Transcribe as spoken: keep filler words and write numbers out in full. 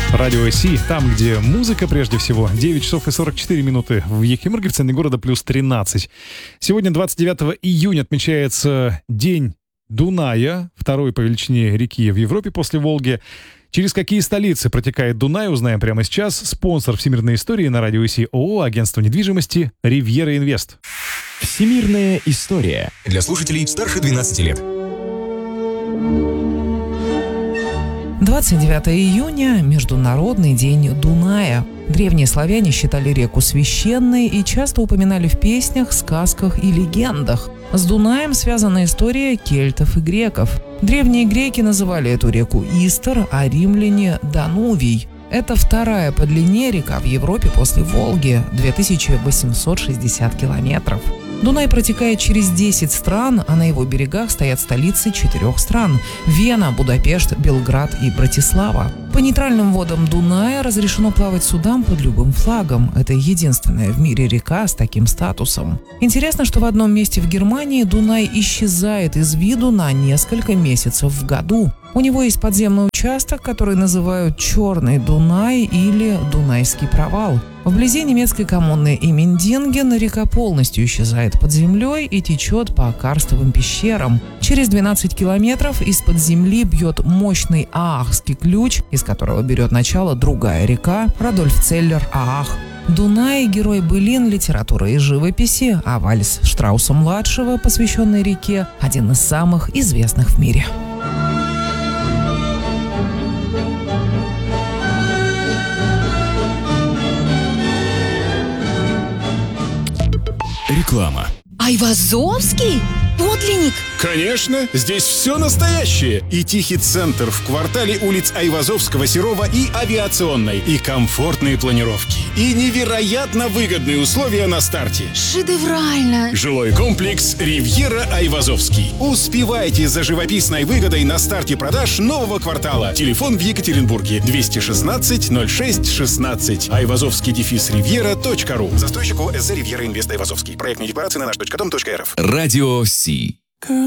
Радио Си, там, где музыка прежде всего. девять часов и сорок четыре минуты в Екимырге, в центре города, плюс тринадцать. Сегодня, двадцать девятого июня, отмечается День Дуная, второй по величине реки в Европе после Волги. Через какие столицы протекает Дунай, узнаем прямо сейчас. Спонсор всемирной истории на Радио Си ООО, агентство недвижимости «Ривьера Инвест». Всемирная история. Для слушателей старше двенадцати лет. двадцать девятого июня – Международный день Дуная. Древние славяне считали реку священной и часто упоминали в песнях, сказках и легендах. С Дунаем связана история кельтов и греков. Древние греки называли эту реку Истр, а римляне – Данувий. Это вторая по длине река в Европе после Волги – две тысячи восемьсот шестьдесят километров. Дунай протекает через десять стран, а на его берегах стоят столицы четырех стран – Вена, Будапешт, Белград и Братислава. По нейтральным водам Дуная разрешено плавать судам под любым флагом. Это единственная в мире река с таким статусом. Интересно, что в одном месте в Германии Дунай исчезает из виду на несколько месяцев в году. У него есть подземный участок, который называют Черный Дунай или Дунайский провал. Вблизи немецкой коммуны Иммендинген река полностью исчезает под землей и течет по карстовым пещерам. Через двенадцать километров из-под земли бьет мощный Аахский ключ, из которого берет начало другая река Радольфцеллер-Аах. Дунай – герой былин, литературы и живописи, а вальс Штрауса-младшего, посвященный реке, один из самых известных в мире. Реклама. Айвазовский? Подлинник? Конечно, здесь все настоящее. И тихий центр в квартале улиц Айвазовского, Серова и Авиационной. И комфортные планировки. И невероятно выгодные условия на старте. Шедеврально! Жилой комплекс «Ривьера Айвазовский». Успевайте за живописной выгодой на старте продаж нового квартала. Телефон в Екатеринбурге двести шестнадцать ноль шесть шестнадцать. Айвазовский дефис ривьера точка ру. Застройщик ООО «СЗ Ривьера Инвест Айвазовский». Проектные декларации на наш точка дом точка рф. Радио Си.